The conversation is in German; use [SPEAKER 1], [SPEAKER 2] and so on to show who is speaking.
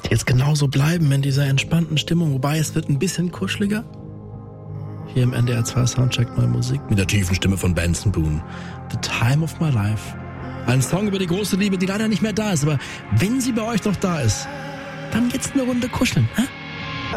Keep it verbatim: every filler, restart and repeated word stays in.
[SPEAKER 1] jetzt genauso bleiben in dieser entspannten Stimmung, wobei es wird ein bisschen kuscheliger. Hier im N D R zwei Soundcheck Neue Musik mit der tiefen Stimme von Benson Boone. The Time of My Life. Ein Song über die große Liebe, die leider nicht mehr da ist, aber wenn sie bei euch noch da ist, dann jetzt eine Runde kuscheln, hä?